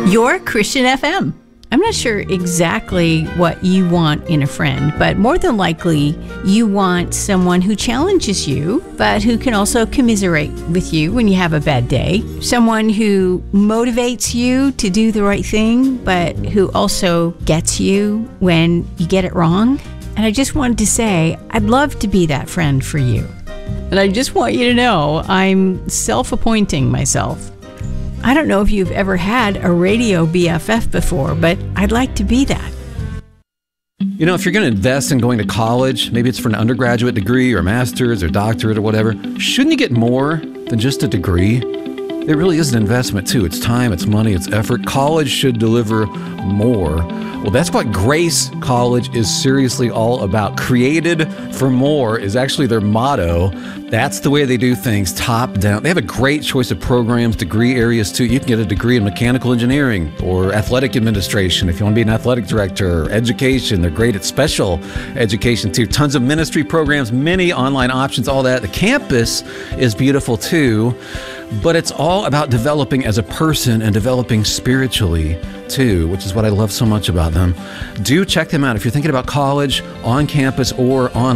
Your Christian FM. I'm not sure exactly what you want in a friend, but more than likely, you want someone who challenges you, but who can also commiserate with you when you have a bad day. Someone who motivates you to do the right thing, but who also gets you when you get it wrong. And I just wanted to say, I'd love to be that friend for you. And I just want you to know I'm self-appointing myself. I don't know if you've ever had a radio BFF before, but I'd like to be that. You know, if you're going to invest in going to college, maybe it's for an undergraduate degree or master's or doctorate or whatever, shouldn't you get more than just a degree? It really is an investment too. It's time, it's money, it's effort. College should deliver more. Well, that's what Grace College is seriously all about. Created for more is actually their motto. That's the way they do things, top down. They have a great choice of programs, degree areas too. You can get a degree in mechanical engineering or athletic administration if you want to be an athletic director, or education. They're great at special education too. Tons of ministry programs, many online options, all that. The campus is beautiful too. But it's all about developing as a person and developing spiritually too, which is what I love so much about them. Do check them out if you're thinking about college, on campus or online.